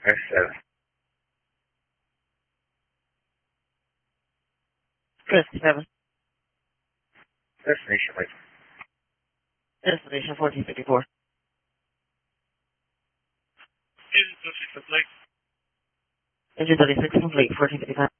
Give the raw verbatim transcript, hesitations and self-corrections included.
Press seven. Press seven. Destination wait. Destination fourteen fifty-four. Engine thirty-six complete. Engine thirty-six complete, fourteen fifty-five.